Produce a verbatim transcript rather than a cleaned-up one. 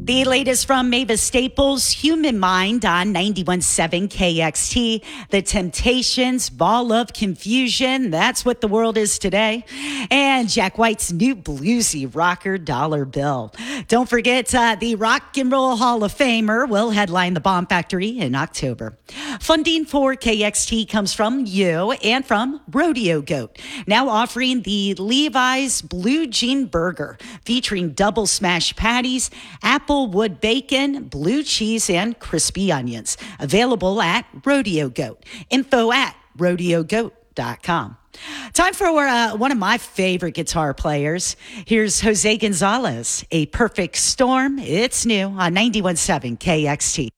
The latest from Mavis Staples, Human Mind on ninety-one point seven K X T. The Temptations, Ball of Confusion. That's what the world is today. And Jack White's new bluesy rocker, Dollar Bill. Don't forget, uh, the Rock and Roll Hall of Famer will headline the Bomb Factory in October. Funding for K X T comes from you and from Rodeo Goat. Now offering the Levi's Blue Jean Burger, featuring double smash patties, applewood bacon, blue cheese, and crispy onions. Available at Rodeo Goat. Info at rodeo goat dot com. Time for uh, one of my favorite guitar players. Here's Jose Gonzalez, A Perfect Storm. It's new on ninety-one point seven K X T.